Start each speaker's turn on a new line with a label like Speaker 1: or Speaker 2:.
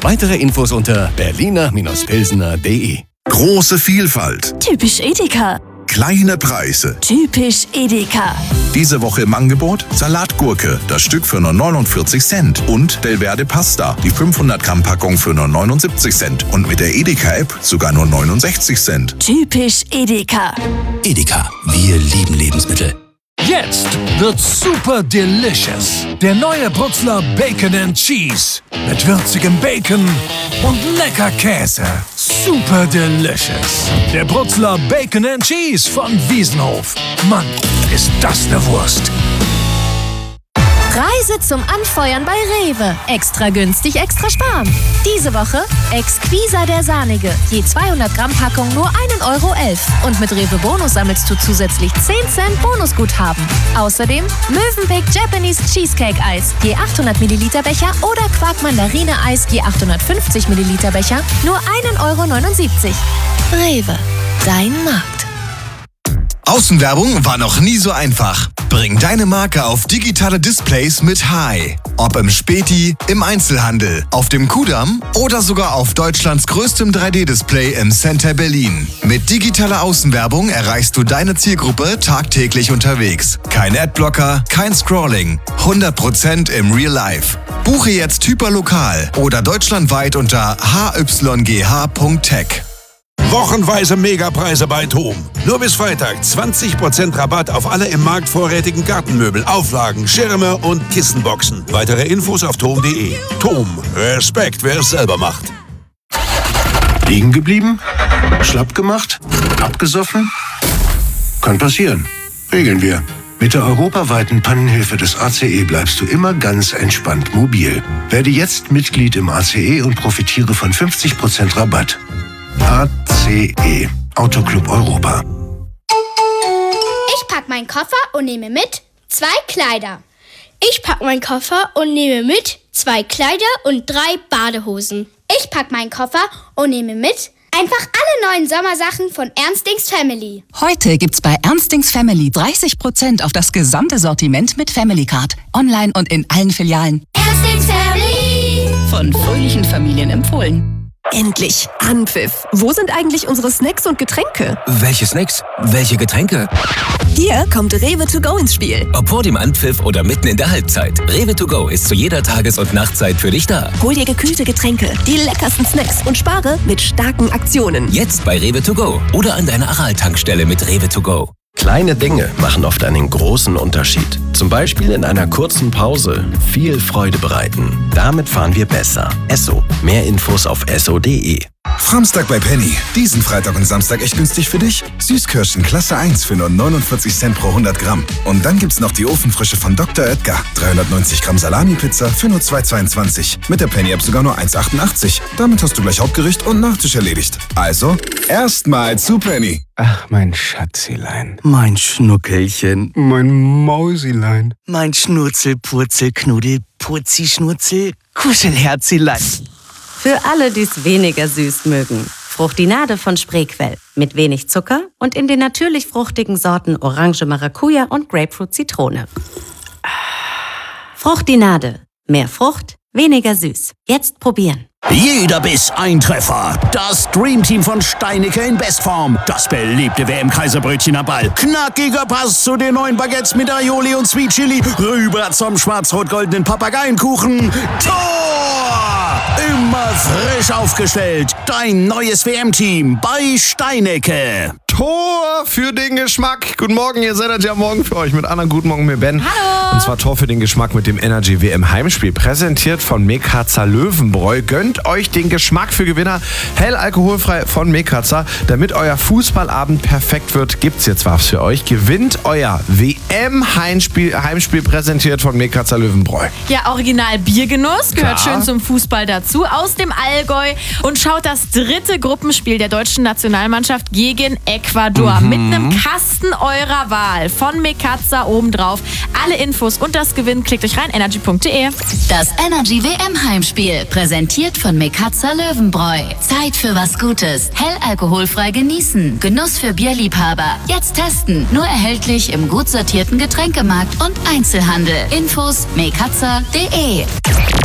Speaker 1: Weitere Infos unter berliner-pilsener.de.
Speaker 2: Große Vielfalt.
Speaker 3: Typisch Edeka.
Speaker 2: Kleine Preise.
Speaker 3: Typisch Edeka.
Speaker 2: Diese Woche im Angebot Salatgurke, das Stück für nur 49 Cent. Und Delverde Pasta, die 500 Gramm Packung für nur 79 Cent. Und mit der Edeka-App sogar nur 69 Cent.
Speaker 3: Typisch Edeka.
Speaker 4: Edeka, wir lieben Lebensmittel.
Speaker 5: Jetzt wird's super delicious. Der neue Brutzler Bacon and Cheese. Mit würzigem Bacon und lecker Käse. Super delicious. Der Brutzler Bacon and Cheese von Wiesenhof. Mann, ist das eine Wurst.
Speaker 6: Reise zum Anfeuern bei Rewe. Extra günstig, extra sparen. Diese Woche Exquisa der Sahnige. Je 200 Gramm Packung nur 1,11 € Und mit Rewe Bonus sammelst du zusätzlich 10 Cent Bonusguthaben. Außerdem Mövenpick Japanese Cheesecake Eis. Je 800 Milliliter Becher oder Quark Mandarine Eis. Je 850 Milliliter Becher. Nur 1,79 €. Rewe. Dein Markt.
Speaker 7: Außenwerbung war noch nie so einfach. Bring deine Marke auf digitale Displays mit Hai. Ob im Späti, im Einzelhandel, auf dem Kudamm oder sogar auf Deutschlands größtem 3D-Display im Center Berlin. Mit digitaler Außenwerbung erreichst du deine Zielgruppe tagtäglich unterwegs. Kein Adblocker, kein Scrolling. 100% im Real Life. Buche jetzt hyperlokal oder deutschlandweit unter hyGh.tech.
Speaker 8: Wochenweise Megapreise bei TOM. Nur bis Freitag 20% Rabatt auf alle im Markt vorrätigen Gartenmöbel, Auflagen, Schirme und Kissenboxen. Weitere Infos auf tom.de. TOM. Respekt, wer es selber macht.
Speaker 9: Liegen geblieben? Schlapp gemacht? Abgesoffen? Kann passieren. Regeln wir. Mit der europaweiten Pannenhilfe des ACE bleibst du immer ganz entspannt mobil. Werde jetzt Mitglied im ACE und profitiere von 50% Rabatt. ACE, Autoclub Europa.
Speaker 10: Ich pack meinen Koffer und nehme mit 2 Kleider. Ich pack meinen Koffer und nehme mit 2 Kleider und 3 Badehosen. Ich pack meinen Koffer und nehme mit einfach alle neuen Sommersachen von Ernstings Family.
Speaker 11: Heute gibt's bei Ernstings Family 30% auf das gesamte Sortiment mit Family Card. Online und in allen Filialen.
Speaker 10: Ernstings Family.
Speaker 11: Von fröhlichen Familien empfohlen.
Speaker 12: Endlich Anpfiff. Wo sind eigentlich unsere Snacks und Getränke?
Speaker 4: Welche Snacks? Welche Getränke?
Speaker 12: Hier kommt Rewe to go ins Spiel.
Speaker 4: Ob vor dem Anpfiff oder mitten in der Halbzeit. Rewe to go ist zu jeder Tages- und Nachtzeit für dich da.
Speaker 12: Hol dir gekühlte Getränke, die leckersten Snacks und spare mit starken Aktionen.
Speaker 4: Jetzt bei Rewe to go oder an deiner Aral-Tankstelle mit Rewe to go.
Speaker 1: Kleine Dinge machen oft einen großen Unterschied. Zum Beispiel in einer kurzen Pause viel Freude bereiten. Damit fahren wir besser. Esso. Mehr Infos auf esso.de.
Speaker 7: Samstag bei Penny. Diesen Freitag und Samstag echt günstig für dich. Süßkirschen Klasse 1 für nur 49 Cent pro 100 Gramm. Und dann gibt's noch die Ofenfrische von Dr. Oetker. 390 Gramm Salami-Pizza für nur 2,22. Mit der Penny-App sogar nur 1,88. Damit hast du gleich Hauptgericht und Nachtisch erledigt. Also, erstmal zu Penny.
Speaker 13: Ach, mein Schatzilein.
Speaker 14: Mein Schnuckelchen.
Speaker 13: Mein Mausilein.
Speaker 14: Mein Schnurzel, Purzel, Knuddel, Purzi, Schnurzel, Kuschelherzilein.
Speaker 15: Für alle, die es weniger süß mögen. Fruchtinade von Spreequell. Mit wenig Zucker und in den natürlich fruchtigen Sorten Orange, Maracuja und Grapefruit, Zitrone. Fruchtinade. Mehr Frucht, weniger süß. Jetzt probieren.
Speaker 16: Jeder Biss ein Treffer. Das Dreamteam von Steinicke in Bestform. Das beliebte WM-Kaiserbrötchen am Ball. Knackiger Pass zu den neuen Baguettes mit Aioli und Sweet Chili. Rüber zum schwarz-rot-goldenen Papageienkuchen. Tor! Immer frisch aufgestellt. Dein neues WM-Team bei Steinicke.
Speaker 13: Tor für den Geschmack. Guten Morgen, ihr seid ja morgen für euch mit Anna. Guten Morgen, mir Ben.
Speaker 6: Hallo.
Speaker 13: Und zwar Tor für den Geschmack mit dem Energy WM Heimspiel. Präsentiert von Mekatzer Löwenbräu. Gönnt euch den Geschmack für Gewinner. Hell alkoholfrei von Mekatzer. Damit euer Fußballabend perfekt wird, gibt's jetzt was für euch. Gewinnt euer WM Heimspiel präsentiert von Mekatzer Löwenbräu.
Speaker 17: Ja, original Biergenuss. Gehört
Speaker 13: Klar.
Speaker 17: schön zum Fußball dazu. Aus dem Allgäu. Und schaut das 3. Gruppenspiel der deutschen Nationalmannschaft gegen Ecuador. Mit einem Kasten eurer Wahl von Mekatzer obendrauf. Alle Infos und das Gewinn klickt euch rein, energy.de.
Speaker 6: Das Energy WM Heimspiel, präsentiert von Mekatzer Löwenbräu. Zeit für was Gutes. Hell alkoholfrei genießen. Genuss für Bierliebhaber. Jetzt testen. Nur erhältlich im gut sortierten Getränkemarkt und Einzelhandel. Infos mekatzer.de.